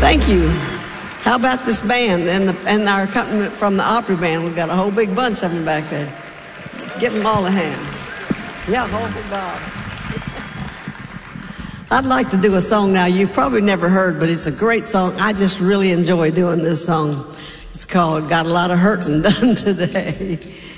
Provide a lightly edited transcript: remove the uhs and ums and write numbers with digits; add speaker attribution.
Speaker 1: Thank you. How about this band and our accompaniment from the Opry Band? We've got a whole big bunch of them back there. Give them all a hand. Yeah, hold it, Bob. I'd like to do a song now you've probably never heard, but it's a great song. I just really enjoy doing this song. It's called Got a Lot of Hurtin' Done Today.